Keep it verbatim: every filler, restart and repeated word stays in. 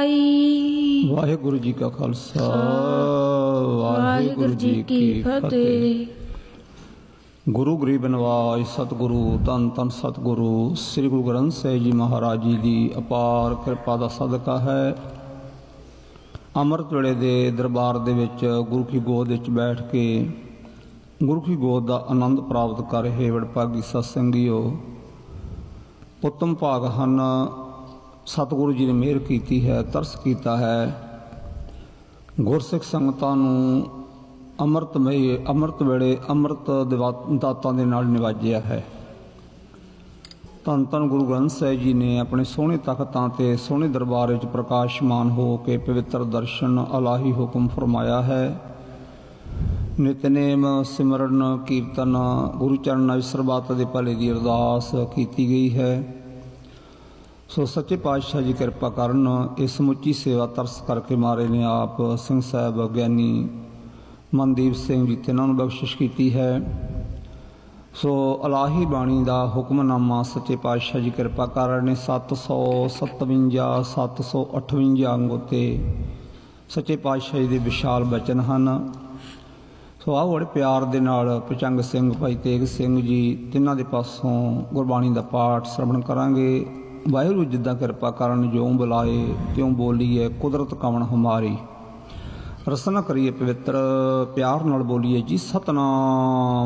ਜਾਈ। ਵਾਹਿਗੁਰੂ ਜੀ ਕਾ ਖਾਲਸਾ ਵਾਹਿਗੁਰੂ ਜੀ ਕੀ ਫਤਿਹ। ਗੁਰੂ ਗਰੀਬ ਨਿਵਾਜ ਸਤਿਗੁਰੂ ਧੰਨ ਧੰਨ ਸਤਿਗੁਰੂ ਸ੍ਰੀ ਗੁਰੂ ਗ੍ਰੰਥ ਸਾਹਿਬ ਜੀ ਮਹਾਰਾਜ ਜੀ ਦੀ ਅਪਾਰ ਕਿਰਪਾ ਦਾ ਸਦਕਾ ਹੈ। ਅੰਮ੍ਰਿਤ ਵੇਲੇ ਦੇ ਦਰਬਾਰ ਦੇ ਵਿੱਚ ਗੁਰੂ ਕੀ ਗੋਦ ਵਿੱਚ ਬੈਠ ਕੇ ਗੁਰੂ ਕੀ ਗੋਦ ਦਾ ਆਨੰਦ ਪ੍ਰਾਪਤ ਕਰ ਰਹੇ ਵਡਭਾਗੀ ਸਤਸੰਗੀਓ, ਉੱਤਮ ਭਾਗ ਹਨ। ਸਤਿਗੁਰੂ ਜੀ ਨੇ ਮਿਹਰ ਕੀਤੀ ਹੈ, ਤਰਸ ਕੀਤਾ ਹੈ, ਗੁਰਸਿੱਖ ਸੰਗਤਾਂ ਨੂੰ ਅੰਮ੍ਰਿਤਮਈ ਅੰਮ੍ਰਿਤ ਵੇਲੇ ਅੰਮ੍ਰਿਤ ਦਾਤਾਂ ਦੇ ਨਾਲ ਨਿਵਾਜਿਆ ਹੈ। ਧੰਨ ਧੰਨ ਗੁਰੂ ਗ੍ਰੰਥ ਸਾਹਿਬ ਜੀ ਨੇ ਆਪਣੇ ਸੋਹਣੇ ਤਖਤਾਂ ਤੇ ਸੋਹਣੇ ਦਰਬਾਰ ਵਿੱਚ ਪ੍ਰਕਾਸ਼ਮਾਨ ਹੋ ਕੇ ਪਵਿੱਤਰ ਦਰਸ਼ਨ ਇਲਾਹੀ ਹੁਕਮ ਫਰਮਾਇਆ ਹੈ। ਨਿਤਨੇਮ ਸਿਮਰਨ ਕੀਰਤਨ ਗੁਰੂ ਚਰਨਾਂ ਵਿੱਚ ਸਰਬੱਤ ਦੇ ਭਲੇ ਦੀ ਅਰਦਾਸ ਕੀਤੀ ਗਈ ਹੈ। ਸੋ ਸੱਚੇ ਪਾਤਸ਼ਾਹ ਜੀ ਕਿਰਪਾ ਕਰਨ ਇਹ ਸਮੁੱਚੀ ਸੇਵਾ ਤਰਸ ਕਰਕੇ ਮਾਰੇ ਨੇ ਆਪ ਸਿੰਘ ਸਾਹਿਬ ਗਿਆਨੀ ਮਨਦੀਪ ਸਿੰਘ ਜੀ, ਤਿੰਨਾਂ ਨੂੰ ਬਖਸ਼ਿਸ਼ ਕੀਤੀ ਹੈ। ਸੋ ਇਲਾਹੀ ਬਾਣੀ ਦਾ ਹੁਕਮਨਾਮਾ ਸੱਚੇ ਪਾਤਸ਼ਾਹ ਜੀ ਕਿਰਪਾ ਕਰ ਰਹੇ ਨੇ। ਸੱਤ ਸੌ ਸਤਵੰਜਾ ਸੱਤ ਸੌ ਅਠਵੰਜਾ ਅੰਗ ਉੱਤੇ ਸੱਚੇ ਪਾਤਸ਼ਾਹ ਜੀ ਦੇ ਵਿਸ਼ਾਲ ਬਚਨ ਹਨ। ਸੋ ਆਓ ਬੜੇ ਪਿਆਰ ਦੇ ਨਾਲ ਭੁਜੰਗ ਸਿੰਘ, ਭਾਈ ਤੇਗ ਸਿੰਘ ਜੀ, ਤਿੰਨਾਂ ਦੇ ਪਾਸੋਂ ਗੁਰਬਾਣੀ ਦਾ ਪਾਠ ਸ਼ਰਵਣ ਕਰਾਂਗੇ। ਵਾਹਿਗੁਰੂ ਜਿੱਦਾਂ ਕਿਰਪਾ ਕਰਨ, ਜਿਉਂ ਬੁਲਾਏ ਤਿਉਂ ਬੋਲੀਏ, ਕੁਦਰਤ ਕਵਣ ਹਮਾਰੀ। ਰਸਨਾ ਕਰੀਏ ਪਵਿੱਤਰ, ਪਿਆਰ ਨਾਲ ਬੋਲੀਏ ਜੀ ਸਤਨਾਮ